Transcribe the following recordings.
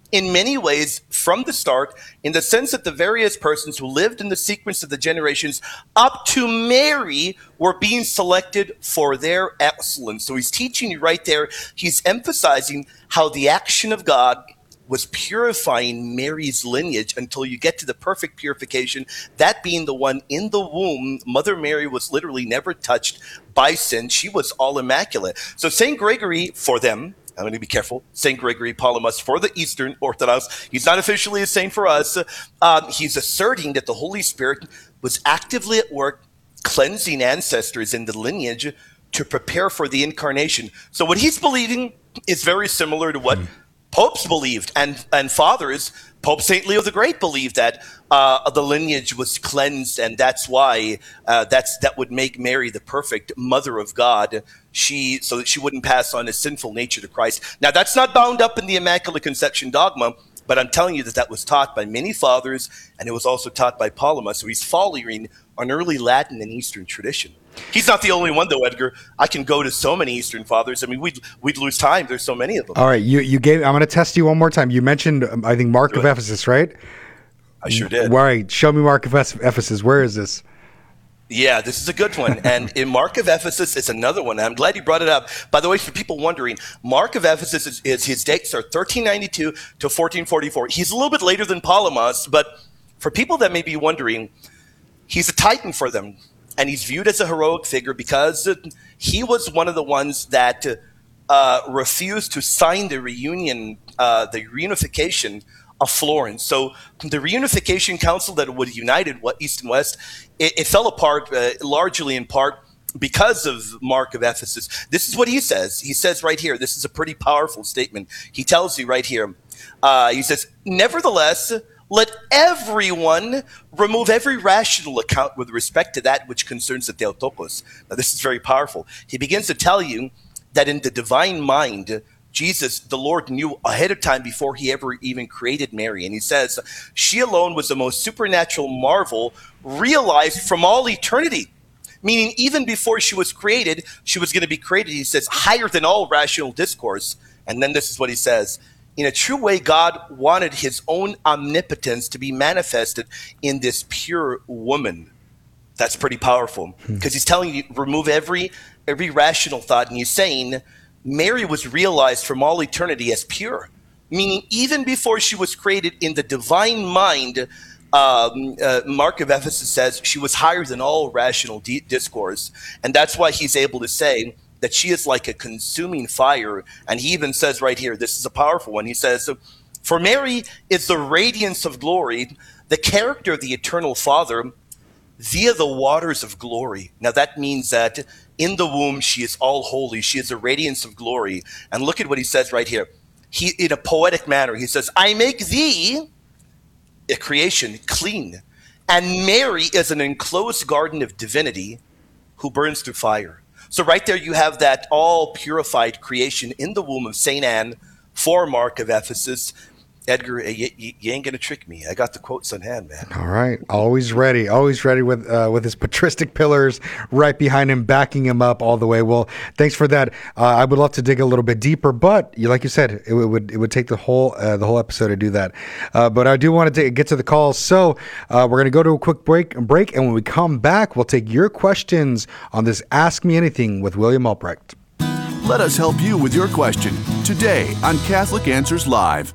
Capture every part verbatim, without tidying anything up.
in many ways from the start, in the sense that the various persons who lived in the sequence of the generations up to Mary were being selected for their excellence. So he's teaching you right there. He's emphasizing how the action of God was purifying Mary's lineage until you get to the perfect purification, that being the one in the womb. Mother Mary was literally never touched by sin. She was all immaculate. So Saint Gregory, for them, I'm going to be careful, Saint Gregory Palamas, for the Eastern Orthodox, he's not officially a saint for us. Um, he's asserting that the Holy Spirit was actively at work cleansing ancestors in the lineage to prepare for the incarnation. So what he's believing is very similar to what mm. popes believed and, and fathers. Pope Saint Leo the Great believed that uh, the lineage was cleansed, and that's why uh, that's that would make Mary the perfect mother of God. She so that she wouldn't pass on a sinful nature to Christ. Now, that's not bound up in the Immaculate Conception dogma, but I'm telling you that that was taught by many fathers, and it was also taught by Palamas. So he's following an early Latin and Eastern tradition. He's not the only one, though, Edgar. I can go to so many Eastern fathers. I mean, we'd we'd lose time. There's so many of them. All right, you you gave. I'm going to test you one more time. You mentioned, um, I think, Mark of Ephesus, right? I sure did. All right, show me Mark of Ephesus. Where is this? Yeah, this is a good one. And in Mark of Ephesus, it's another one. I'm glad you brought it up. By the way, for people wondering, Mark of Ephesus is, is his dates are thirteen ninety-two to fourteen forty-four. He's a little bit later than Palamas, but for people that may be wondering, he's a titan for them. And he's viewed as a heroic figure because he was one of the ones that uh, refused to sign the reunion, uh, the reunification of Florence. So the reunification council that would have united what East and West, it, it fell apart uh, largely in part because of Mark of Ephesus. This is what he says. He says right here, this is a pretty powerful statement. He tells you right here, uh, he says, nevertheless, let everyone remove every rational account with respect to that which concerns the Theotokos. Now, this is very powerful. He begins to tell you that in the divine mind, Jesus, the Lord, knew ahead of time before he ever even created Mary. And he says, she alone was the most supernatural marvel realized from all eternity. Meaning, even before she was created, she was going to be created, he says, higher than all rational discourse. And then this is what he says. In a true way, God wanted his own omnipotence to be manifested in this pure woman. That's pretty powerful because he's telling you, remove every every rational thought. And he's saying Mary was realized from all eternity as pure, meaning even before she was created in the divine mind, um, uh, Mark of Ephesus says she was higher than all rational di- discourse. And that's why he's able to say that she is like a consuming fire. And he even says right here, this is a powerful one. He says, for Mary is the radiance of glory, the character of the eternal Father via the waters of glory. Now that means that in the womb, she is all holy. She is a radiance of glory. And look at what he says right here. He, in a poetic manner, he says, I make thee, a creation, clean. And Mary is an enclosed garden of divinity who burns through fire. So right there you have that all purified creation in the womb of Saint Anne for Mark of Ephesus. Edgar, you, you, you ain't going to trick me. I got the quotes on hand, man. All right. Always ready. Always ready with uh, with his patristic pillars right behind him, backing him up all the way. Well, thanks for that. Uh, I would love to dig a little bit deeper, but you, like you said, it, it would it would take the whole uh, the whole episode to do that. Uh, but I do want to get to the calls. So uh, we're going to go to a quick break, break, and when we come back, we'll take your questions on this Ask Me Anything with William Albrecht. Let us help you with your question today on Catholic Answers Live.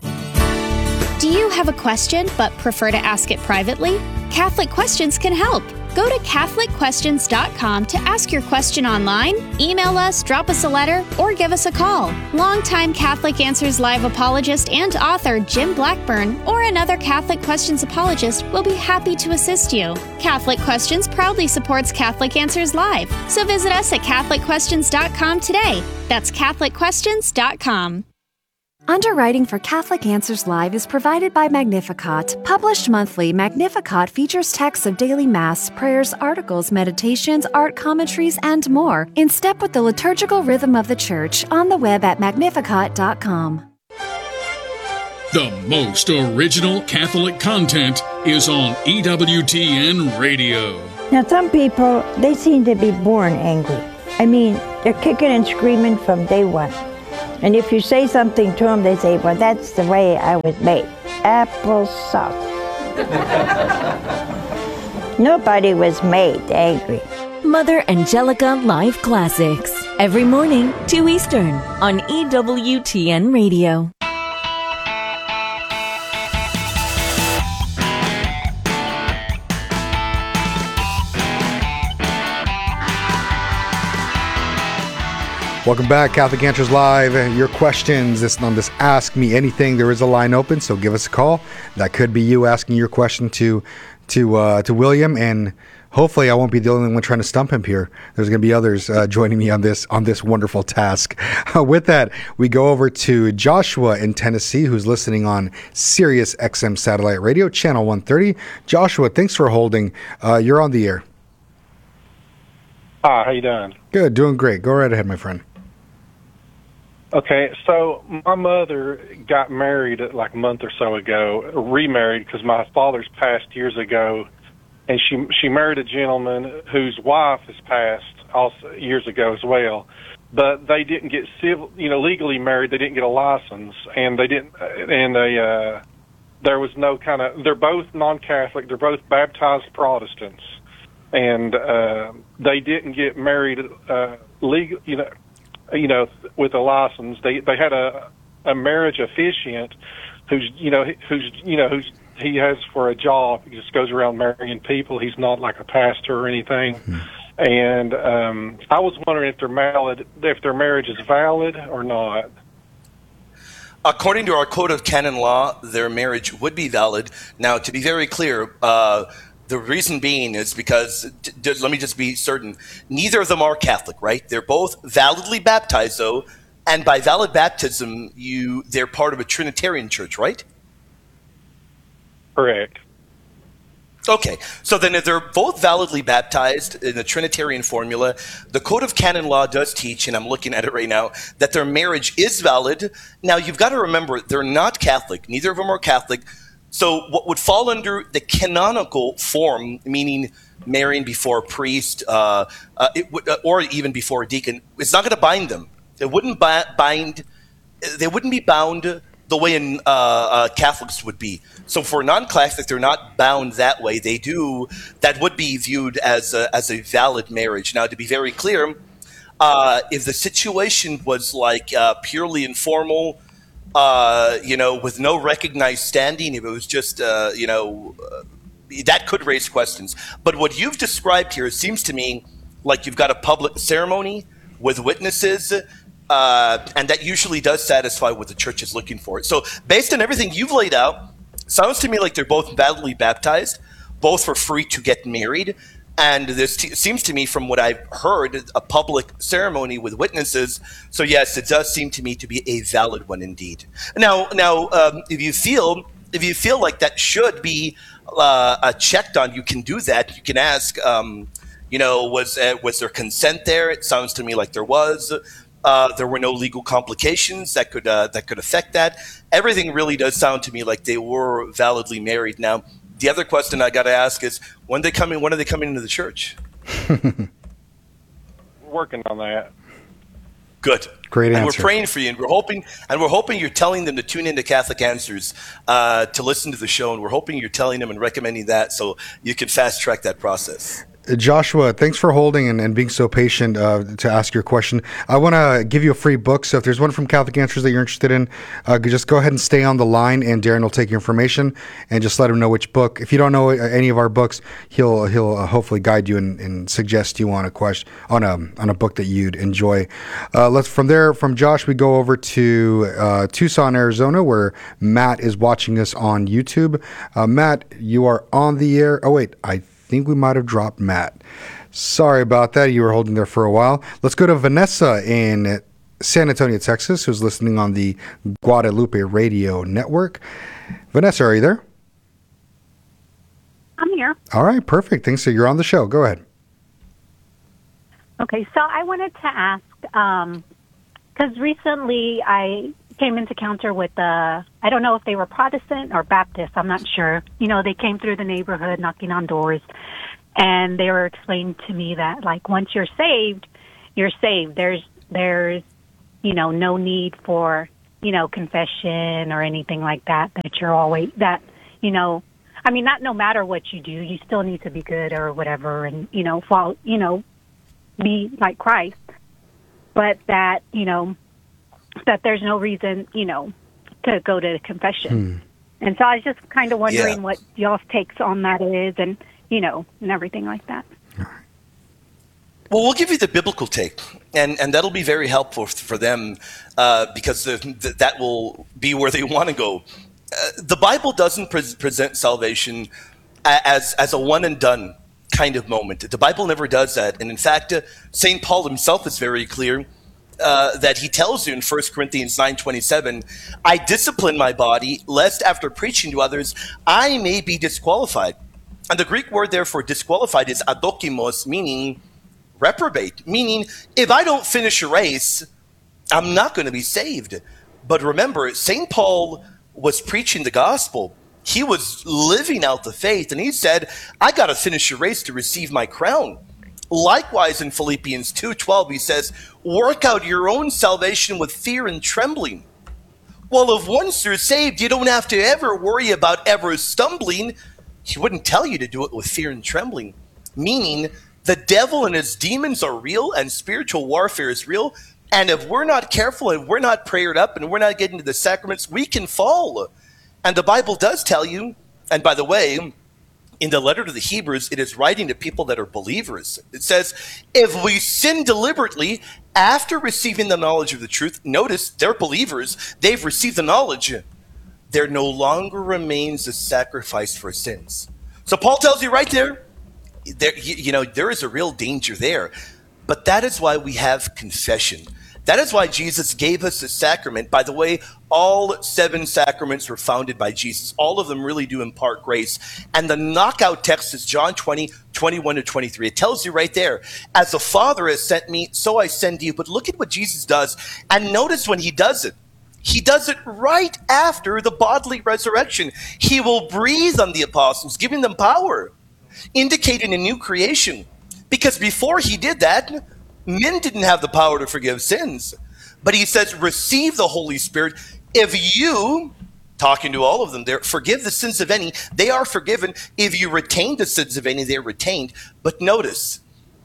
Do you have a question but prefer to ask it privately? Catholic Questions can help. Go to Catholic Questions dot com to ask your question online, email us, drop us a letter, or give us a call. Longtime Catholic Answers Live apologist and author Jim Blackburn or another Catholic Questions apologist will be happy to assist you. Catholic Questions proudly supports Catholic Answers Live, so visit us at Catholic Questions dot com today. That's Catholic Questions dot com. Underwriting for Catholic Answers Live is provided by Magnificat. Published monthly, Magnificat features texts of daily Mass, prayers, articles, meditations, art commentaries, and more, in step with the liturgical rhythm of the Church, on the web at Magnificat dot com. The most original Catholic content is on E W T N Radio. Now, some people, they seem to be born angry. I mean, they're kicking and screaming from day one. And if you say something to them, they say, well, that's the way I was made. Applesauce. Nobody was made angry. Mother Angelica Live Classics. Every morning, two Eastern, on E W T N Radio. Welcome back, Catholic Answers Live. Your questions this on this Ask Me Anything. There is a line open, so give us a call. That could be you asking your question to to uh, to William, and hopefully I won't be the only one trying to stump him here. There's going to be others uh, joining me on this on this wonderful task. Uh, with that, we go over to Joshua in Tennessee, who's listening on Sirius X M Satellite Radio, Channel one thirty. Joshua, thanks for holding. Uh, you're on the air. Hi, how you doing? Good, doing great. Go right ahead, my friend. Okay, so my mother got married like a month or so ago, remarried because my father's passed years ago, and she she married a gentleman whose wife has passed also years ago as well. But they didn't get civil, you know, legally married. They didn't get a license, and they didn't, and they uh, there was no kind of. They're both non-Catholic. They're both baptized Protestants, and uh, they didn't get married uh, legal, you know. You know, with a license, they they had a a marriage officiant, who's you know who's you know who's he has for a job. He just goes around marrying people. He's not like a pastor or anything. Mm-hmm. And um, I was wondering if they're valid, if their marriage is valid or not. According to our code of canon law, their marriage would be valid. Now, to be very clear. Uh, The reason being is because, d- d- let me just be certain, neither of them are Catholic, right? They're both validly baptized, though, and by valid baptism, you they're part of a Trinitarian church, right? Correct. Okay, so then if they're both validly baptized in the Trinitarian formula, the Code of Canon Law does teach, and I'm looking at it right now, that their marriage is valid. Now, you've got to remember, they're not Catholic. Neither of them are Catholic. So what would fall under the canonical form, meaning marrying before a priest, uh, uh, it would, uh, or even before a deacon, it's not going to bind them. It wouldn't bind. They wouldn't be bound the way in, uh, uh, Catholics would be. So for non-Catholic, they're not bound that way. They do. That would be viewed as a, as a valid marriage. Now, to be very clear, uh, if the situation was like uh, purely informal. Uh, you know, with no recognized standing, if it was just, uh, you know, uh, that could raise questions. But what you've described here, it seems to me like you've got a public ceremony with witnesses, uh, and that usually does satisfy what the church is looking for. So based on everything you've laid out, sounds to me like they're both validly baptized, both were free to get married. And this t- seems to me, from what I've heard, a public ceremony with witnesses. So yes, it does seem to me to be a valid one indeed. Now, now, um, if you feel if you feel like that should be uh, uh, checked on, you can do that. You can ask, um, you know, was uh, was there consent there? It sounds to me like there was. Uh, there were no legal complications that could uh, that could affect that. Everything really does sound to me like they were validly married. Now. The other question I got to ask is when they come in. When are they coming into the church? We're working on that. Good, great answer. And we're praying for you, and we're hoping, and we're hoping you're telling them to tune into Catholic Answers uh, to listen to the show, and we're hoping you're telling them and recommending that so you can fast track that process. Joshua, thanks for holding and, and being so patient uh, to ask your question. I want to give you a free book, so if there's one from Catholic Answers that you're interested in, uh, just go ahead and stay on the line, and Darren will take your information and just let him know which book. If you don't know any of our books, he'll he'll uh, hopefully guide you and, and suggest you on a question on a on a book that you'd enjoy. Uh, let's from there from Josh, we go over to uh, Tucson, Arizona, where Matt is watching us on YouTube. Uh, Matt, you are on the air. Oh wait, I. I think we might have dropped Matt. Sorry about that. You were holding there for a while. Let's go to Vanessa in San Antonio, Texas, who's listening on the Guadalupe Radio Network. Vanessa, are you there? I'm here. All right, perfect. Thanks. So you're on the show. Go ahead. Okay, so I wanted to ask, because um, recently I came into encounter with, uh, I don't know if they were Protestant or Baptist, I'm not sure. You know, they came through the neighborhood knocking on doors, and they were explaining to me that, like, once you're saved, you're saved. There's, there's, you know, no need for, you know, confession or anything like that, that you're always, that, you know, I mean, not no matter what you do, you still need to be good or whatever and, you know, fall, you know, be like Christ, but that, you know, that there's no reason, you know, to go to confession. Hmm. And so I was just kind of wondering yeah. what y'all's takes on that is and, you know, and everything like that. Well, we'll give you the biblical take, and, and that'll be very helpful for them uh, because the, the, that will be where they want to go. Uh, the Bible doesn't pre- present salvation as, as a one and done kind of moment. The Bible never does that. And in fact, uh, Saint Paul himself is very clear uh, that he tells you in First Corinthians nine twenty-seven, I discipline my body lest after preaching to others, I may be disqualified. And the Greek word there for disqualified is adokimos, meaning reprobate, meaning if I don't finish a race, I'm not going to be saved. But remember, Saint Paul was preaching the gospel. He was living out the faith, and he said, I got to finish a race to receive my crown. Likewise, in Philippians two twelve, he says, work out your own salvation with fear and trembling. Well, if once you're saved, you don't have to ever worry about ever stumbling. He wouldn't tell you to do it with fear and trembling, meaning the devil and his demons are real and spiritual warfare is real. And if we're not careful and we're not prayered up and we're not getting to the sacraments, we can fall. And the Bible does tell you, and by the way, in the letter to the Hebrews, it is writing to people that are believers. It says, if we sin deliberately after receiving the knowledge of the truth, notice they're believers, they've received the knowledge, there no longer remains a sacrifice for sins. So Paul tells you right there, There, you, you know, there is a real danger there. But that is why we have confession. That is why Jesus gave us a sacrament. By the way, all seven sacraments were founded by Jesus. All of them really do impart grace. And the knockout text is John twenty, twenty-one to twenty-three. It tells you right there, as the Father has sent me, so I send you. But look at what Jesus does. And notice when he does it, he does it right after the bodily resurrection. He will breathe on the apostles, giving them power, indicating a new creation. Because before he did that, men didn't have the power to forgive sins. But he says, receive the Holy Spirit. If you, talking to all of them there, forgive the sins of any, they are forgiven. If you retain the sins of any, they're retained. But notice,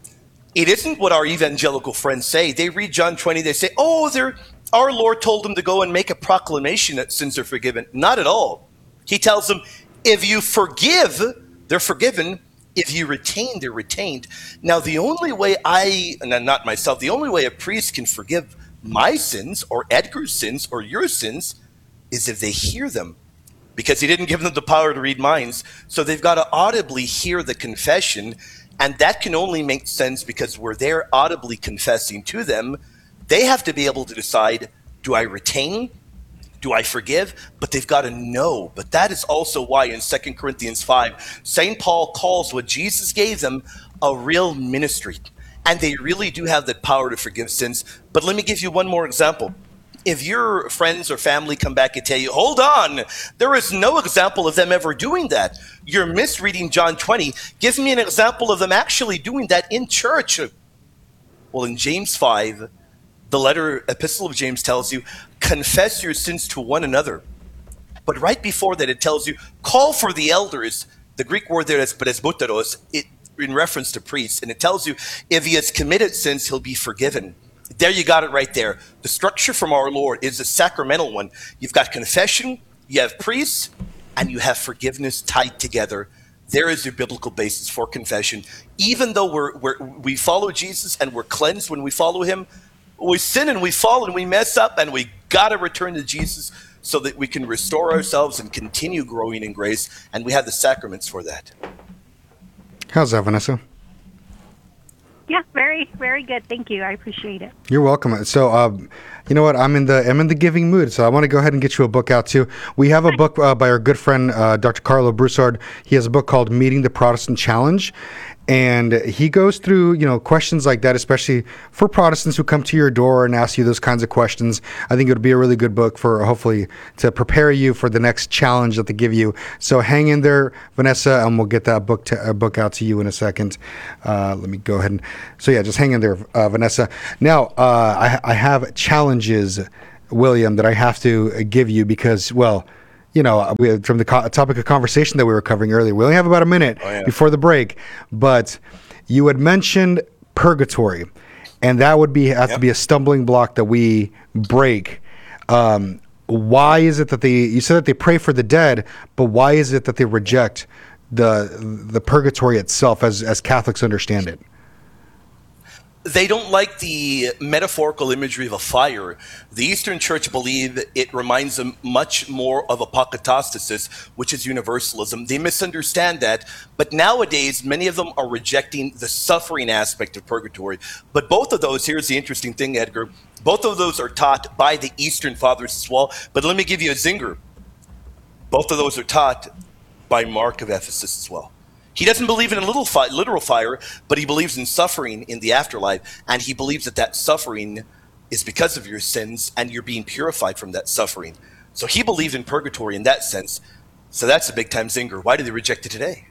it isn't what our evangelical friends say. They read John twenty, they say, oh, they're, our Lord told them to go and make a proclamation that sins are forgiven. Not at all. He tells them, if you forgive, they're forgiven. If you retain, they're retained. Now, the only way I, and not myself, the only way a priest can forgive my sins or Edgar's sins or your sins is if they hear them, because he didn't give them the power to read minds. So they've got to audibly hear the confession, and that can only make sense because we're there audibly confessing to them. They have to be able to decide, do I retain? Do I forgive? But they've got to know. But that is also why in Second Corinthians five, Saint Paul calls what Jesus gave them a real ministry. And they really do have the power to forgive sins. But let me give you one more example. If your friends or family come back and tell you, hold on, there is no example of them ever doing that. You're misreading John twenty. Give me an example of them actually doing that in church. Well, in James five, the letter, epistle of James tells you, confess your sins to one another. But right before that, it tells you, call for the elders. The Greek word there is presbyteros, it in reference to priests. And it tells you, if he has committed sins, he'll be forgiven. There you got it right there. The structure from our Lord is a sacramental one. You've got confession, you have priests, and you have forgiveness tied together. There is your biblical basis for confession. Even though we're, we're, we follow Jesus and we're cleansed when we follow him, we sin and we fall and we mess up, and we got to return to Jesus so that we can restore ourselves and continue growing in grace. And we have the sacraments for that. How's that, Vanessa? Yeah, very, very good. Thank you. I appreciate it. You're welcome. So, um, you know what? I'm in the I'm in the giving mood, so I want to go ahead and get you a book out too. We have a book uh, by our good friend uh, Doctor Carlo Broussard. He has a book called Meeting the Protestant Challenge. And he goes through, you know, questions like that, especially for Protestants who come to your door and ask you those kinds of questions. I think it would be a really good book for hopefully to prepare you for the next challenge that they give you. So hang in there, Vanessa, and we'll get that book to, uh, book out to you in a second. Uh, let me go ahead and so yeah, just hang in there, uh, Vanessa. Now uh, I, I have challenge. challenges, William, that I have to uh, give you because, well, you know, we, from the co- topic of conversation that we were covering earlier, we only have about a minute Oh, yeah. before the break, but you had mentioned purgatory, and that would be have Yep. to be a stumbling block that we break. Um, why is it that they? You said that they pray for the dead, but why is it that they reject the the purgatory itself, as as Catholics understand it? They don't like the metaphorical imagery of a fire. The Eastern Church believe it reminds them much more of apokatastasis, which is universalism. They misunderstand that, but nowadays many of them are rejecting the suffering aspect of purgatory. But both of those, here's the interesting thing, Edgar, both of those are taught by the Eastern Fathers as well. But let me give you a zinger. Both of those are taught by Mark of Ephesus as well. He doesn't believe in a little fi- literal fire, but he believes in suffering in the afterlife, and he believes that that suffering is because of your sins, and you're being purified from that suffering. So he believed in purgatory in that sense. So that's a big-time zinger. Why do they reject it today?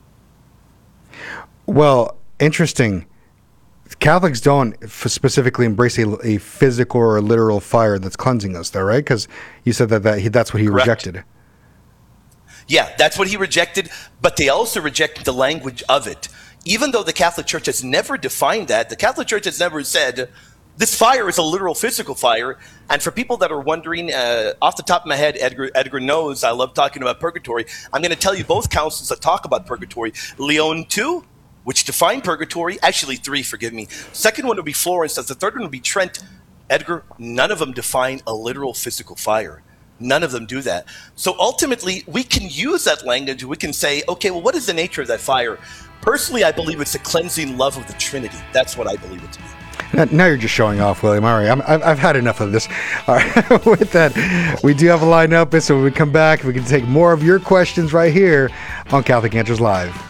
Well, interesting. Catholics don't f- specifically embrace a, a physical or a literal fire that's cleansing us, though, right? Because you said that, that he, that's what he Correct. rejected. Yeah, that's what he rejected, but they also rejected the language of it. Even though the Catholic Church has never defined that, the Catholic Church has never said, this fire is a literal physical fire. And for people that are wondering, uh, off the top of my head, Edgar, Edgar knows I love talking about purgatory. I'm going to tell you both councils that talk about purgatory. Leon the Second, which define purgatory, actually three, forgive me. Second one would be Florence, the third one would be Trent. Edgar, none of them define a literal physical fire. None of them do that. So ultimately, we can use that language. We can say, okay, well, what is the nature of that fire? Personally, I believe it's a cleansing love of the Trinity. That's what I believe it to be. Now, now you're just showing off, William. All right, I'm, I've, I've had enough of this. All right, with that, we do have a line up, so when we come back, we can take more of your questions right here on Catholic Answers Live.